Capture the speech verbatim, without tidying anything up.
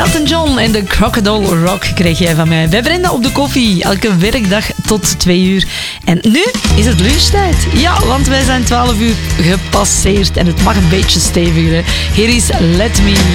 Elton John en de Crocodile Rock kreeg jij van mij. Bij Brenda op de koffie. Elke werkdag tot twee uur. En nu is het lunchtijd. Ja, want wij zijn twaalf uur gepasseerd. En het mag een beetje steviger. Hè. Hier is Let Me.